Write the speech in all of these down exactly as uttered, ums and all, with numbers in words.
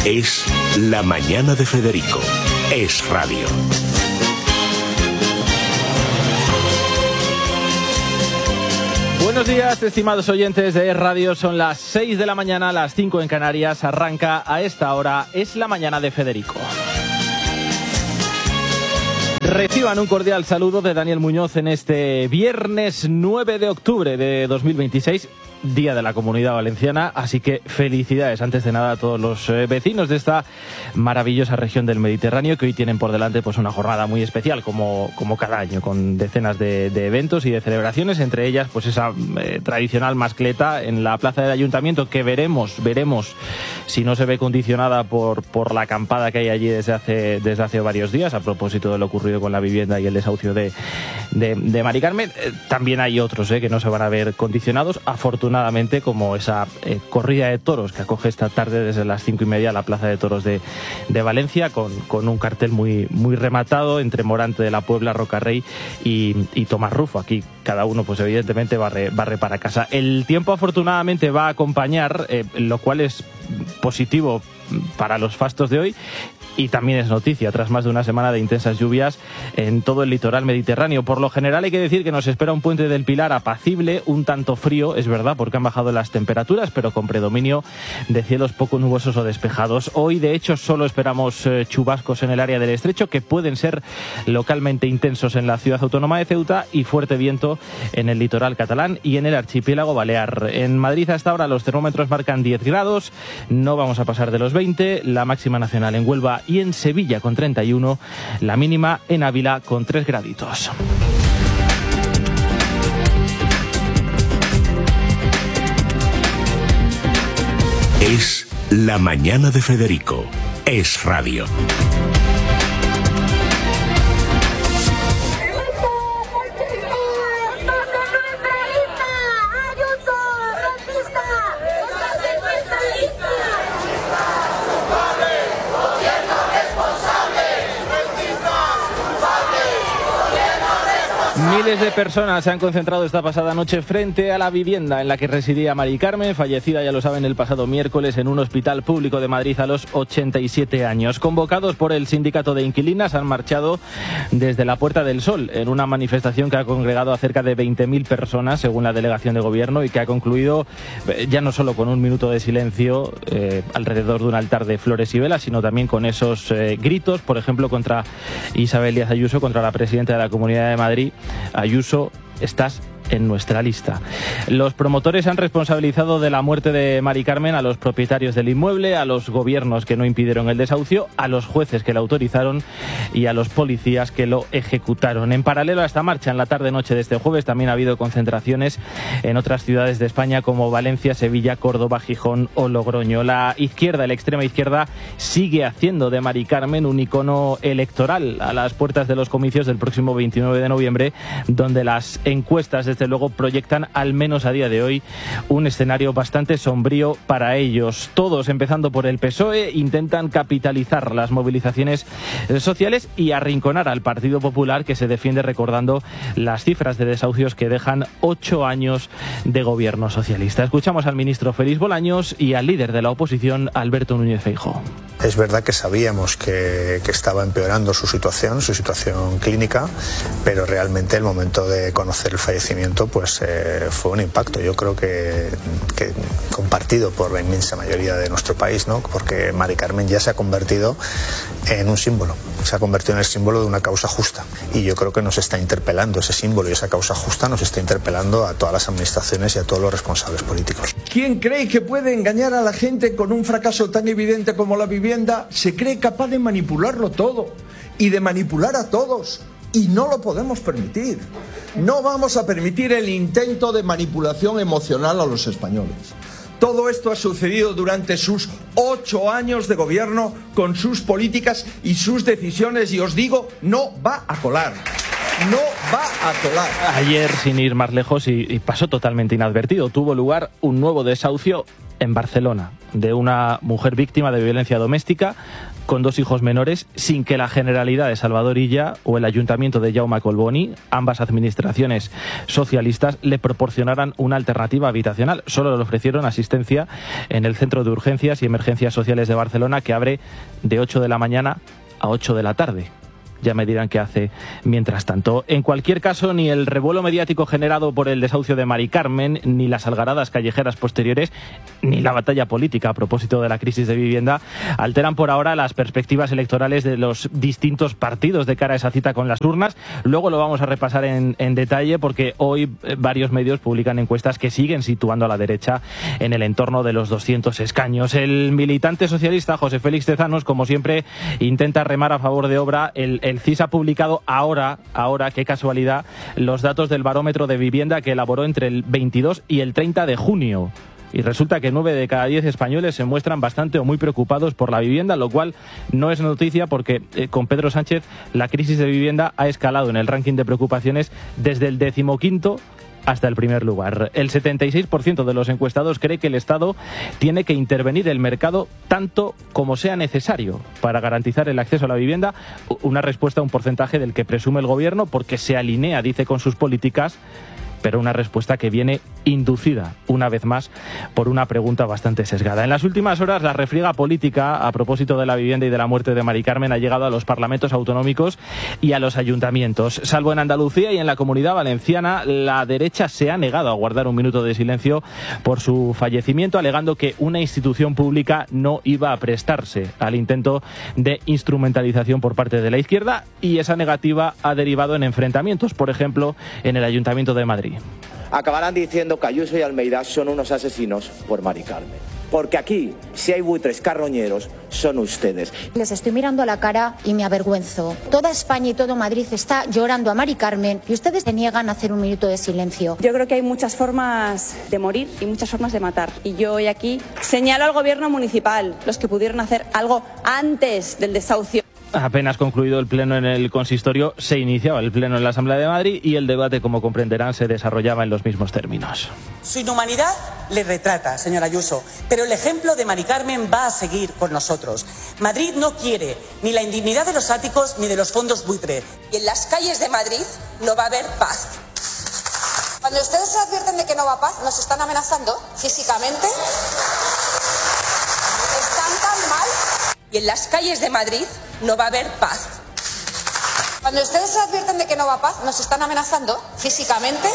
Es La Mañana de Federico. Es radio. Buenos días, estimados oyentes de Es Radio. Son las seis de la mañana, las cinco en Canarias. Arranca a esta hora Es La Mañana de Federico. Reciban un cordial saludo de Daniel Muñoz en este viernes nueve de octubre de dos mil veintiséis, Día de la Comunidad Valenciana, así que felicidades antes de nada a todos los eh, vecinos de esta maravillosa región del Mediterráneo, que hoy tienen por delante pues una jornada muy especial, como, como cada año, con decenas de, de eventos y de celebraciones, entre ellas pues esa eh, tradicional mascleta en la plaza del Ayuntamiento, que veremos, veremos si no se ve condicionada por, por la acampada que hay allí desde hace, desde hace varios días, a propósito de lo ocurrido con la vivienda y el desahucio de, de, de Mari Carmen. Eh, también hay otros eh, que no se van a ver condicionados, afortunadamente, como esa eh, corrida de toros que acoge esta tarde desde las cinco y media la Plaza de Toros de, de Valencia, con, con un cartel muy, muy rematado entre Morante de la Puebla, Rocarrey y, y Tomás Rufo. Aquí cada uno, pues evidentemente, barre, barre para casa. El tiempo, afortunadamente, va a acompañar, eh, lo cual es positivo para los fastos de hoy. Y también es noticia, tras más de una semana de intensas lluvias en todo el litoral mediterráneo. Por lo general hay que decir que nos espera un puente del Pilar apacible, un tanto frío, es verdad, porque han bajado las temperaturas, pero con predominio de cielos poco nubosos o despejados. Hoy, de hecho, solo esperamos eh, chubascos en el área del Estrecho, que pueden ser localmente intensos en la ciudad autónoma de Ceuta, y fuerte viento en el litoral catalán y en el archipiélago balear. En Madrid hasta ahora los termómetros marcan diez grados, no vamos a pasar de los veinte, la máxima nacional en Huelva y en Sevilla con treinta y uno, la mínima en Ávila con tres graditos. Es La Mañana de Federico. Es radio. Miles de personas se han concentrado esta pasada noche frente a la vivienda en la que residía Mari Carmen, fallecida, ya lo saben, el pasado miércoles en un hospital público de Madrid a los ochenta y siete años. Convocados por el sindicato de inquilinas, han marchado desde la Puerta del Sol en una manifestación que ha congregado a cerca de veinte mil personas, según la delegación de gobierno, y que ha concluido eh, ya no solo con un minuto de silencio eh, alrededor de un altar de flores y velas, sino también con esos eh, gritos, por ejemplo, contra Isabel Díaz Ayuso, contra la presidenta de la Comunidad de Madrid. Ayuso, estás en nuestra lista. Los promotores han responsabilizado de la muerte de Mari Carmen a los propietarios del inmueble, a los gobiernos que no impidieron el desahucio, a los jueces que la autorizaron y a los policías que lo ejecutaron. En paralelo a esta marcha, en la tarde-noche de este jueves, también ha habido concentraciones en otras ciudades de España como Valencia, Sevilla, Córdoba, Gijón o Logroño. La izquierda, la extrema izquierda, sigue haciendo de Mari Carmen un icono electoral a las puertas de los comicios del próximo veintinueve de noviembre, donde las encuestas, desde luego, proyectan, al menos a día de hoy, un escenario bastante sombrío para ellos. Todos, empezando por el P S O E, intentan capitalizar las movilizaciones sociales y arrinconar al Partido Popular, que se defiende recordando las cifras de desahucios que dejan ocho años de gobierno socialista. Escuchamos al ministro Félix Bolaños y al líder de la oposición, Alberto Núñez Feijóo. Es verdad que sabíamos que, que estaba empeorando su situación, su situación clínica, pero realmente el momento de conocer el fallecimiento pues eh, fue un impacto, yo creo que, que compartido por la inmensa mayoría de nuestro país, ¿no? Porque Mari Carmen ya se ha convertido en un símbolo, se ha convertido en el símbolo de una causa justa, y yo creo que nos está interpelando ese símbolo, y esa causa justa nos está interpelando a todas las administraciones y a todos los responsables políticos. ¿Quién cree que puede engañar a la gente con un fracaso tan evidente como la vivienda? Se cree capaz de manipularlo todo y de manipular a todos, y no lo podemos permitir. No vamos a permitir el intento de manipulación emocional a los españoles. Todo esto ha sucedido durante sus ocho años de gobierno, con sus políticas y sus decisiones, y os digo, no va a colar. No va a colar. Ayer, sin ir más lejos, y, y pasó totalmente inadvertido, tuvo lugar un nuevo desahucio en Barcelona, de una mujer víctima de violencia doméstica con dos hijos menores, sin que la Generalidad de Salvador Illa o el Ayuntamiento de Jaume Collboni, ambas administraciones socialistas, le proporcionaran una alternativa habitacional. Solo le ofrecieron asistencia en el Centro de Urgencias y Emergencias Sociales de Barcelona, que abre de ocho de la mañana a ocho de la tarde. Ya me dirán qué hace mientras tanto. En cualquier caso, ni el revuelo mediático generado por el desahucio de Mari Carmen, ni las algaradas callejeras posteriores, ni la batalla política a propósito de la crisis de vivienda alteran por ahora las perspectivas electorales de los distintos partidos de cara a esa cita con las urnas. Luego lo vamos a repasar en, en detalle, porque hoy varios medios publican encuestas que siguen situando a la derecha en el entorno de los doscientos escaños. El militante socialista José Félix Tezanos, como siempre, intenta remar a favor de obra. El, el El C I S ha publicado ahora, ahora, qué casualidad, los datos del barómetro de vivienda que elaboró entre el veintidós y el treinta de junio. Y resulta que nueve de cada diez españoles se muestran bastante o muy preocupados por la vivienda, lo cual no es noticia porque eh, con Pedro Sánchez la crisis de vivienda ha escalado en el ranking de preocupaciones desde el decimoquinto hasta el primer lugar. El setenta y seis por ciento de los encuestados cree que el Estado tiene que intervenir el mercado tanto como sea necesario para garantizar el acceso a la vivienda, una respuesta a un porcentaje del que presume el Gobierno porque se alinea, dice, con sus políticas, pero una respuesta que viene inducida, una vez más, por una pregunta bastante sesgada. En las últimas horas, la refriega política a propósito de la vivienda y de la muerte de Mari Carmen ha llegado a los parlamentos autonómicos y a los ayuntamientos. Salvo en Andalucía y en la Comunidad Valenciana, la derecha se ha negado a guardar un minuto de silencio por su fallecimiento, alegando que una institución pública no iba a prestarse al intento de instrumentalización por parte de la izquierda, y esa negativa ha derivado en enfrentamientos, por ejemplo, en el Ayuntamiento de Madrid. Acabarán diciendo que Ayuso y Almeida son unos asesinos por Mari Carmen. Porque aquí, si hay buitres carroñeros, son ustedes. Les estoy mirando a la cara y me avergüenzo. Toda España y todo Madrid está llorando a Mari Carmen y ustedes se niegan a hacer un minuto de silencio. Yo creo que hay muchas formas de morir y muchas formas de matar. Y yo hoy aquí señalo al gobierno municipal, los que pudieron hacer algo antes del desahucio. Apenas concluido el pleno en el consistorio, se iniciaba el pleno en la Asamblea de Madrid y el debate, como comprenderán, se desarrollaba en los mismos términos. Su inhumanidad le retrata, señora Ayuso, pero el ejemplo de Mari Carmen va a seguir con nosotros. Madrid no quiere ni la indignidad de los áticos ni de los fondos buitre. Y en las calles de Madrid no va a haber paz. Cuando ustedes se advierten de que no va a paz, nos están amenazando físicamente. Están tan mal. Y en las calles de Madrid no va a haber paz. Cuando ustedes se advierten de que no va a paz, nos están amenazando físicamente.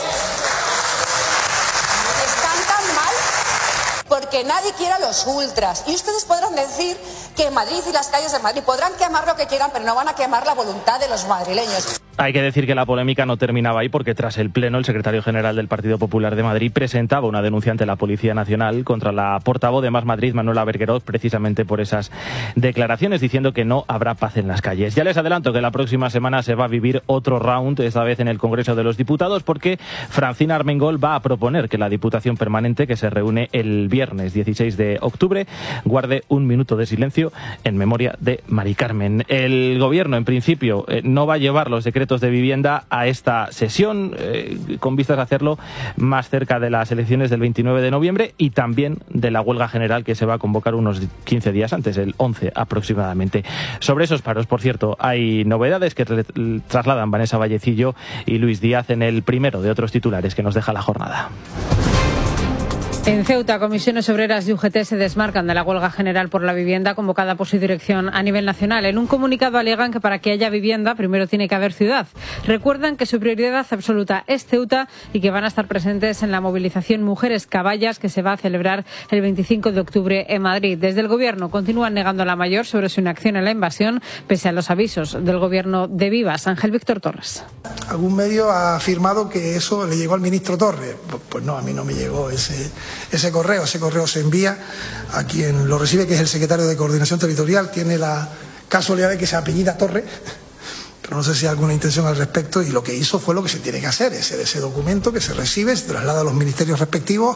Están tan mal porque nadie quiere a los ultras. Y ustedes podrán decir que Madrid y las calles de Madrid podrán quemar lo que quieran, pero no van a quemar la voluntad de los madrileños. Hay que decir que la polémica no terminaba ahí, porque tras el pleno el secretario general del Partido Popular de Madrid presentaba una denuncia ante la Policía Nacional contra la portavoz de Más Madrid, Manuela Bergueroz, precisamente por esas declaraciones, diciendo que no habrá paz en las calles. Ya les adelanto que la próxima semana se va a vivir otro round, esta vez en el Congreso de los Diputados, porque Francina Armengol va a proponer que la Diputación Permanente, que se reúne el viernes dieciséis de octubre, guarde un minuto de silencio en memoria de Mari Carmen. El Gobierno, en principio, eh, no va a llevar los decretos de vivienda a esta sesión, eh, con vistas a hacerlo más cerca de las elecciones del veintinueve de noviembre y también de la huelga general que se va a convocar unos quince días antes, el once aproximadamente. Sobre esos paros, por cierto, hay novedades que trasladan Vanessa Vallecillo y Luis Díaz en el primero de otros titulares que nos deja la jornada. En Ceuta, comisiones obreras y U G T se desmarcan de la huelga general por la vivienda convocada por su dirección a nivel nacional. En un comunicado alegan que para que haya vivienda primero tiene que haber ciudad. Recuerdan que su prioridad absoluta es Ceuta y que van a estar presentes en la movilización Mujeres Caballas que se va a celebrar el veinticinco de octubre en Madrid. Desde el Gobierno continúan negando la mayor sobre su inacción en la invasión, pese a los avisos del Gobierno de Vivas. Ángel Víctor Torres. Algún medio ha afirmado que eso le llegó al ministro Torres. Pues no, a mí no me llegó ese... Ese correo, ese correo se envía a quien lo recibe, que es el secretario de Coordinación Territorial. Tiene la casualidad de que se apellida Torre, pero no sé si hay alguna intención al respecto, y lo que hizo fue lo que se tiene que hacer, ese, ese documento que se recibe, se traslada a los ministerios respectivos.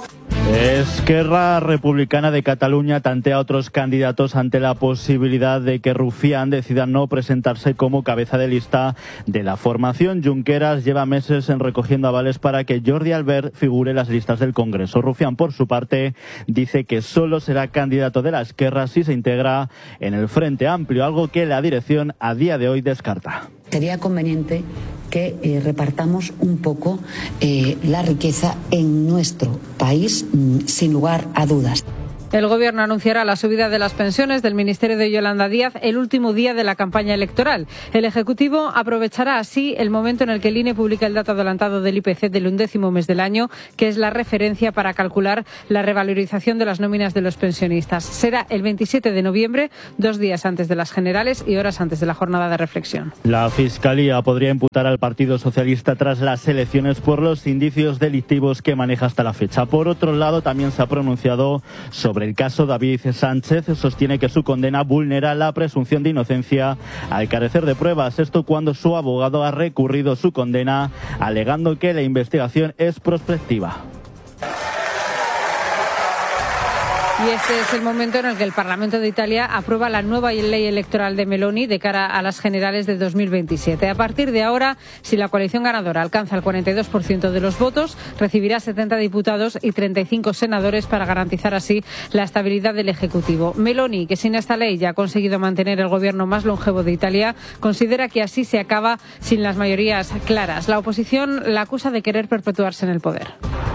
Esquerra Republicana de Cataluña tantea a otros candidatos ante la posibilidad de que Rufián decida no presentarse como cabeza de lista de la formación. Junqueras lleva meses en recogiendo avales para que Jordi Albert figure en las listas del Congreso. Rufián, por su parte, dice que solo será candidato de la Esquerra si se integra en el Frente Amplio, algo que la dirección a día de hoy descarta. Sería conveniente que eh, repartamos un poco eh, la riqueza en nuestro país, mmm, sin lugar a dudas. El Gobierno anunciará la subida de las pensiones del Ministerio de Yolanda Díaz el último día de la campaña electoral. El Ejecutivo aprovechará así el momento en el que el I N E publica el dato adelantado del I P C del undécimo mes del año, que es la referencia para calcular la revalorización de las nóminas de los pensionistas. Será el veintisiete de noviembre, dos días antes de las generales y horas antes de la jornada de reflexión. La Fiscalía podría imputar al Partido Socialista tras las elecciones por los indicios delictivos que maneja hasta la fecha. Por otro lado, también se ha pronunciado sobre el caso David Sánchez. Sostiene que su condena vulnera la presunción de inocencia al carecer de pruebas. Esto cuando su abogado ha recurrido su condena, alegando que la investigación es prospectiva. Y este es el momento en el que el Parlamento de Italia aprueba la nueva ley electoral de Meloni de cara a las generales de dos mil veintisiete. A partir de ahora, si la coalición ganadora alcanza el cuarenta y dos por ciento de los votos, recibirá setenta diputados y treinta y cinco senadores para garantizar así la estabilidad del Ejecutivo. Meloni, que sin esta ley ya ha conseguido mantener el gobierno más longevo de Italia, considera que así se acaba sin las mayorías claras. La oposición la acusa de querer perpetuarse en el poder.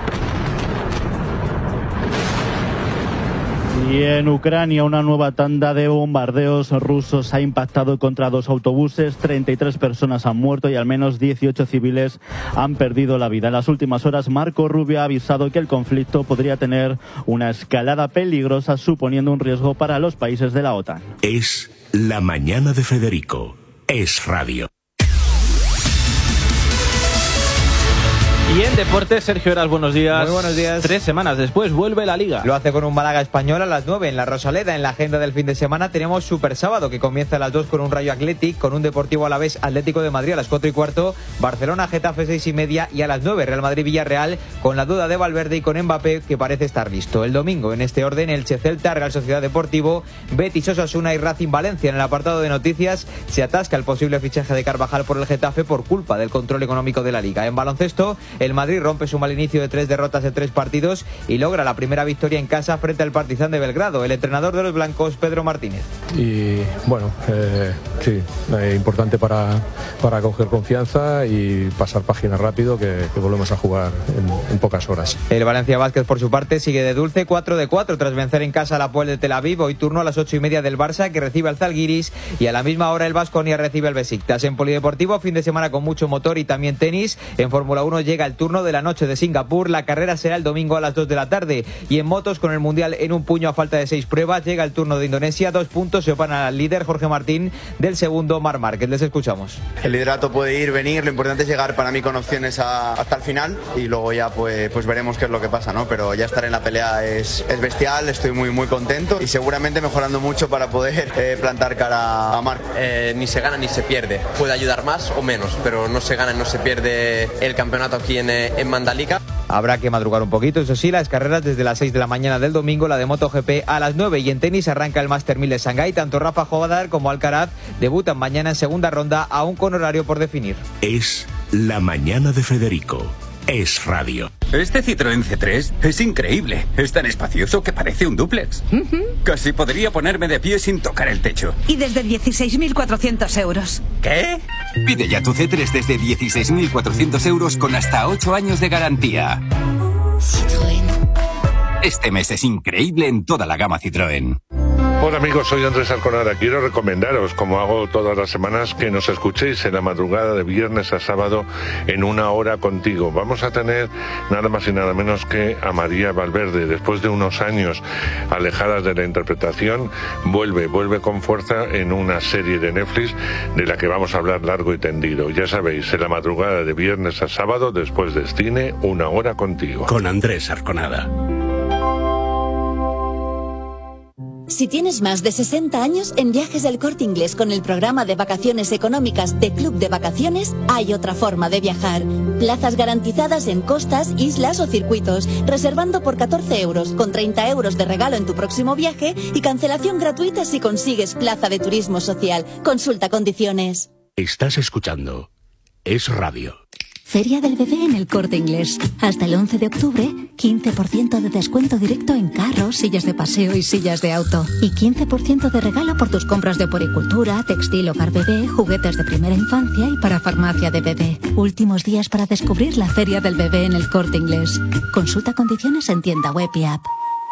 Y en Ucrania, una nueva tanda de bombardeos rusos ha impactado contra dos autobuses. treinta y tres personas han muerto y al menos dieciocho civiles han perdido la vida. En las últimas horas, Marco Rubio ha avisado que el conflicto podría tener una escalada peligrosa, suponiendo un riesgo para los países de la OTAN. Es La Mañana de Federico. Es Radio. Y en deportes, Sergio Heras, buenos días. Muy buenos días. Tres semanas después vuelve la Liga. Lo hace con un Málaga Español a las nueve en la Rosaleda. En la agenda del fin de semana tenemos Super Sábado, que comienza a las dos con un Rayo Athletic, con un Deportivo Alavés Atlético de Madrid a las cuatro y cuarto, Barcelona Getafe seis y media y a las nueve Real Madrid Villarreal, con la duda de Valverde y con Mbappé, que parece estar listo. El domingo, en este orden, Elche Celta, Real Sociedad Deportivo, Betis Osasuna y Racing Valencia. En el apartado de noticias se atasca el posible fichaje de Carvajal por el Getafe por culpa del control económico de la Liga. En baloncesto, el Madrid rompe su mal inicio de tres derrotas en tres partidos y logra la primera victoria en casa frente al Partizan de Belgrado. El entrenador de los blancos, Pedro Martínez. Y bueno, eh, sí, eh, importante para, para coger confianza y pasar página rápido, que, que volvemos a jugar en, en pocas horas. El Valencia Vázquez, por su parte, sigue de dulce, cuatro de cuatro tras vencer en casa al Apoel de Tel Aviv. Hoy turno a las ocho y media del Barça, que recibe al Zalgiris, y a la misma hora el Baskonia recibe al Besiktas. En polideportivo, fin de semana con mucho motor y también tenis. En Fórmula uno llega el turno de la noche de Singapur. La carrera será el domingo a las dos de la tarde. Y en motos, con el Mundial en un puño a falta de seis pruebas, llega el turno de Indonesia. Dos puntos se van al líder Jorge Martín, del segundo Marc Márquez. Les escuchamos. El liderato puede ir, venir. Lo importante es llegar para mí con opciones a, hasta el final, y luego ya pues, pues veremos qué es lo que pasa, ¿no? Pero ya estar en la pelea es, es bestial. Estoy muy muy contento y seguramente mejorando mucho para poder eh, plantar cara a Marc. Eh, ni se gana ni se pierde. Puede ayudar más o menos, pero no se gana y no se pierde el campeonato aquí en, en Mandalika. Habrá que madrugar un poquito, eso sí, las carreras desde las seis de la mañana del domingo, la de MotoGP a las nueve, y en tenis arranca el Master mil de Shanghái. Tanto Rafa Nadal como Alcaraz debutan mañana en segunda ronda, aún con horario por definir. Es La Mañana de Federico. Es Radio. Este Citroën C tres es increíble. Es tan espacioso que parece un dúplex. Uh-huh. Casi podría ponerme de pie sin tocar el techo. Y desde dieciséis mil cuatrocientos euros. ¿Qué? Pide ya tu C tres desde dieciséis mil cuatrocientos euros con hasta ocho años de garantía. Citroën. Este mes es increíble en toda la gama Citroën. Hola amigos, soy Andrés Arconada. Quiero recomendaros, como hago todas las semanas, que nos escuchéis en la madrugada de viernes a sábado en Una Hora Contigo. Vamos a tener nada más y nada menos que a María Valverde. Después de unos años alejadas de la interpretación, vuelve, vuelve con fuerza en una serie de Netflix de la que vamos a hablar largo y tendido. Ya sabéis, en la madrugada de viernes a sábado, después de cine, Una Hora Contigo. Con Andrés Arconada. Si tienes más de sesenta años, en Viajes del Corte Inglés con el programa de vacaciones económicas de Club de Vacaciones hay otra forma de viajar. Plazas garantizadas en costas, islas o circuitos, reservando por catorce euros, con treinta euros de regalo en tu próximo viaje y cancelación gratuita si consigues plaza de turismo social. Consulta condiciones. Estás escuchando Es Radio. Feria del Bebé en el Corte Inglés. Hasta el once de octubre, quince por ciento de descuento directo en carros, sillas de paseo y sillas de auto. Y quince por ciento de regalo por tus compras de poricultura, textil, hogar bebé, juguetes de primera infancia y para farmacia de bebé. Últimos días para descubrir la Feria del Bebé en el Corte Inglés. Consulta condiciones en tienda web y app.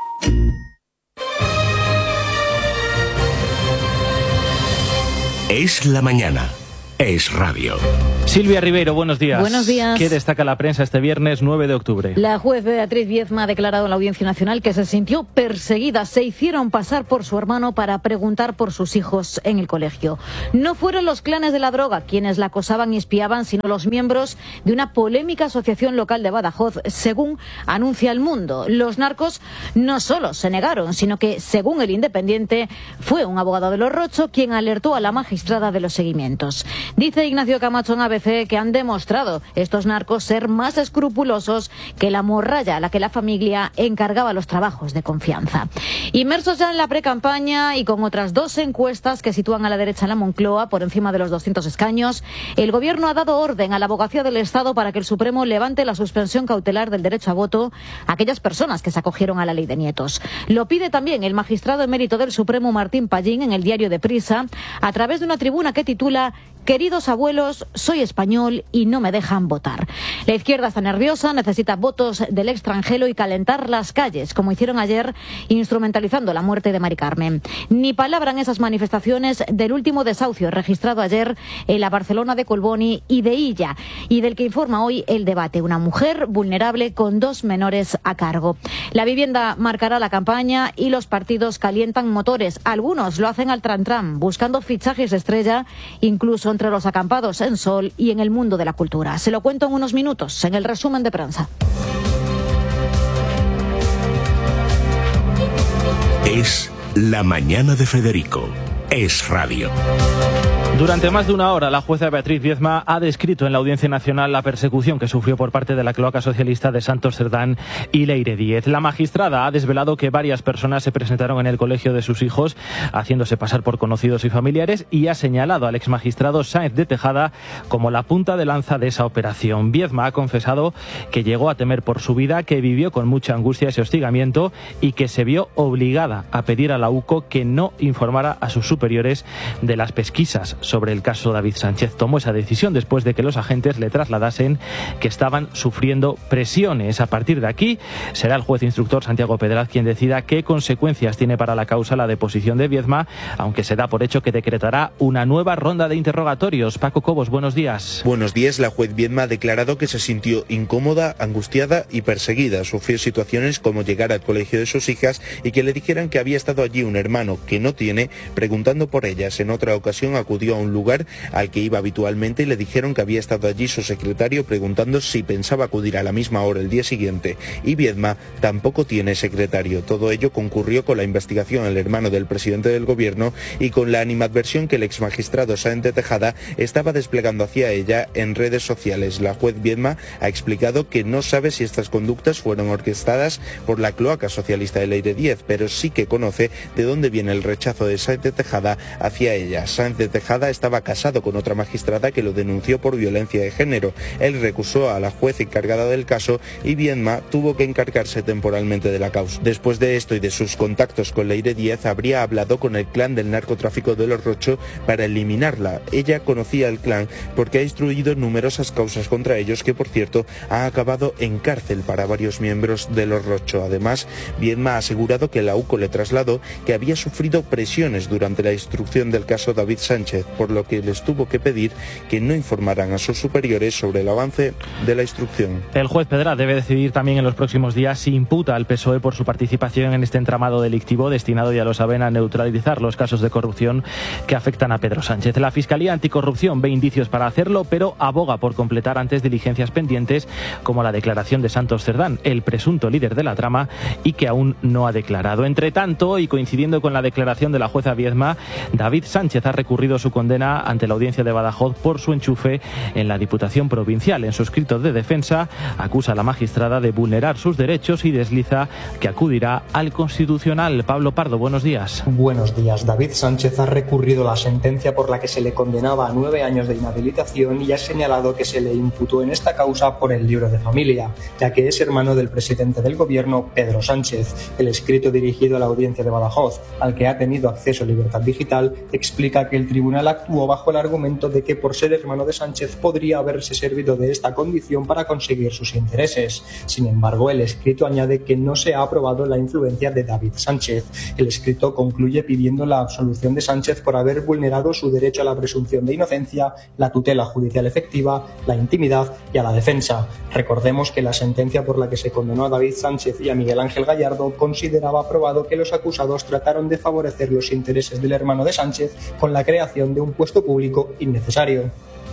Es la mañana. Es Radio. Silvia Ribeiro, buenos días. Buenos días. ¿Qué destaca la prensa este viernes nueve de octubre? La juez Beatriz Viezma ha declarado en la Audiencia Nacional que se sintió perseguida. Se hicieron pasar por su hermano para preguntar por sus hijos en el colegio. No fueron los clanes de la droga quienes la acosaban y espiaban, sino los miembros de una polémica asociación local de Badajoz, según anuncia El Mundo. Los narcos no solo se negaron, sino que, según El Independiente, fue un abogado de los Rocho quien alertó a la magistrada de los seguimientos. Dice Ignacio Camacho en A B C que han demostrado estos narcos ser más escrupulosos que la morralla a la que la familia encargaba los trabajos de confianza. Inmersos ya en la precampaña y con otras dos encuestas que sitúan a la derecha en la Moncloa por encima de los doscientos escaños, el Gobierno ha dado orden a la Abogacía del Estado para que el Supremo levante la suspensión cautelar del derecho a voto a aquellas personas que se acogieron a la ley de nietos. Lo pide también el magistrado emérito del Supremo Martín Pallín en el diario Deprisa a través de una tribuna que titula Queridos abuelos, soy español y no me dejan votar. La izquierda está nerviosa, necesita votos del extranjero y calentar las calles, como hicieron ayer, instrumentalizando la muerte de Mari Carmen. Ni palabra en esas manifestaciones del último desahucio registrado ayer en la Barcelona de Colboni y de Illa, y del que informa hoy El Debate, una mujer vulnerable con dos menores a cargo. La vivienda marcará la campaña y los partidos calientan motores. Algunos lo hacen al tran-tran, buscando fichajes estrella, incluso entre los acampados en Sol y en el mundo de la cultura. Se lo cuento en unos minutos, en el resumen de prensa. Es la mañana de Federico. Es Radio. Durante más de una hora, la jueza Beatriz Viezma ha descrito en la Audiencia Nacional la persecución que sufrió por parte de la cloaca socialista de Santos Cerdán y Leire Díez. La magistrada ha desvelado que varias personas se presentaron en el colegio de sus hijos haciéndose pasar por conocidos y familiares y ha señalado al exmagistrado Sáenz de Tejada como la punta de lanza de esa operación. Viezma ha confesado que llegó a temer por su vida, que vivió con mucha angustia ese hostigamiento y que se vio obligada a pedir a la U C O que no informara a sus superiores de las pesquisas sobre el caso David Sánchez. Tomó esa decisión después de que los agentes le trasladasen que estaban sufriendo presiones. A partir de aquí será el juez instructor Santiago Pedraz quien decida qué consecuencias tiene para la causa la deposición de Viezma, aunque se da por hecho que decretará una nueva ronda de interrogatorios. Paco Cobos, buenos días. Buenos días. La juez Viezma ha declarado que se sintió incómoda, angustiada y perseguida. Sufrió situaciones como llegar al colegio de sus hijas y que le dijeran que había estado allí un hermano que no tiene, preguntando por ellas. En otra ocasión acudió a un lugar al que iba habitualmente y le dijeron que había estado allí su secretario preguntando si pensaba acudir a la misma hora el día siguiente. Y Viezma tampoco tiene secretario. Todo ello concurrió con la investigación al hermano del presidente del gobierno y con la animadversión que el exmagistrado Sáenz de Tejada estaba desplegando hacia ella en redes sociales. La juez Viezma ha explicado que no sabe si estas conductas fueron orquestadas por la cloaca socialista de Leire Díez, pero sí que conoce de dónde viene el rechazo de Sáenz de Tejada hacia ella. Sáenz de Tejada estaba casado con otra magistrada que lo denunció por violencia de género. Él recusó a la juez encargada del caso y Viezma tuvo que encargarse temporalmente de la causa. Después de esto y de sus contactos con Leire Díez, habría hablado con el clan del narcotráfico de los Rocho para eliminarla. Ella conocía el clan porque ha instruido numerosas causas contra ellos que, por cierto, ha acabado en cárcel para varios miembros de los Rocho. Además, Viezma ha asegurado que la U C O le trasladó que había sufrido presiones durante la instrucción del caso David Sánchez. por lo que les tuvo que pedir que no informaran a sus superiores sobre el avance de la instrucción. El juez Pedra debe decidir también en los próximos días si imputa al P S O E por su participación en este entramado delictivo destinado, ya lo saben, a neutralizar los casos de corrupción que afectan a Pedro Sánchez. La Fiscalía Anticorrupción ve indicios para hacerlo, pero aboga por completar antes diligencias pendientes como la declaración de Santos Cerdán, el presunto líder de la trama y que aún no ha declarado. Entre tanto, y coincidiendo con la declaración de la jueza Viedma, David Sánchez ha recurrido su condena ante la audiencia de Badajoz por su enchufe en la Diputación Provincial. En su escrito de defensa acusa a la magistrada de vulnerar sus derechos y desliza que acudirá al Constitucional. Pablo Pardo, buenos días. Buenos días. David Sánchez ha recurrido la sentencia por la que se le condenaba a nueve años de inhabilitación y ha señalado que se le imputó en esta causa por el libro de familia, ya que es hermano del presidente del gobierno, Pedro Sánchez. El escrito dirigido a la audiencia de Badajoz, al que ha tenido acceso a Libertad Digital, explica que el tribunal actuó bajo el argumento de que por ser hermano de Sánchez podría haberse servido de esta condición para conseguir sus intereses. Sin embargo, el escrito añade que no se ha aprobado la influencia de David Sánchez. El escrito concluye pidiendo la absolución de Sánchez por haber vulnerado su derecho a la presunción de inocencia, la tutela judicial efectiva, la intimidad y a la defensa. Recordemos que la sentencia por la que se condenó a David Sánchez y a Miguel Ángel Gallardo consideraba aprobado que los acusados trataron de favorecer los intereses del hermano de Sánchez con la creación de un puesto público innecesario.